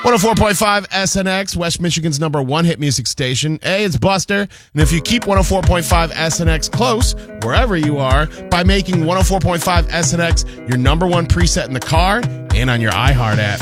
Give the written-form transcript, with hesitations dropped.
104.5 SNX, West Michigan's number one hit music station. Hey, it's Buster. And if you keep 104.5 SNX close, wherever you are, by making 104.5 SNX your number one preset in the car and on your iHeart app.